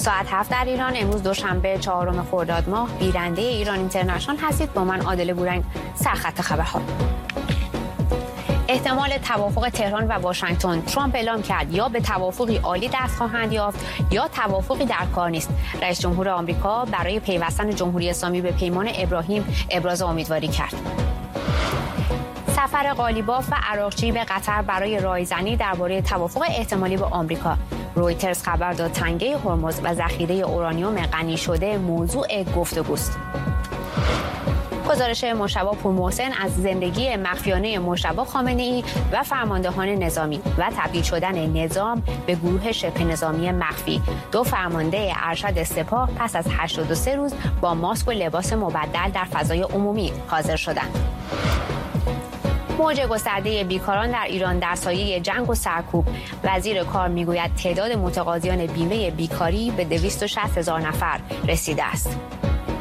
ساعت 7 در ایران. امروز دوشنبه 4 خرداد ماه. گیرنده ایران اینترنشنال هستید با من عادل بورنگ. سرخط خبرها. احتمال توافق تهران و واشنگتن. ترامپ اعلام کرد یا به توافقی عالی دست خواهند یافت یا توافقی در کار نیست. رئیس جمهور آمریکا برای پیوستن جمهوری اسلامی به پیمان ابراهیم ابراز امیدواری کرد. سفر قالیباف و عراقچی به قطر برای رایزنی درباره توافق احتمالی با آمریکا. رویترز خبر داد تنگه هرمز و ذخیره اورانیوم غنی شده موضوع گفتگوست. گزارش مجتبی پورمحسن از زندگی مخفیانه مجتبی خامنه‌ای و فرماندهان نظامی و تبدیل شدن نظام به گروه شبه نظامی مخفی. 2 فرمانده ارشد سپاه پس از 83 روز با ماسک و لباس مبدل در فضای عمومی حاضر شدند. موج گسترده بیکاران در ایران در سایه جنگ و سرکوب. وزیر کار میگوید تعداد متقاضیان بیمه بیکاری به 260,000 نفر رسیده است.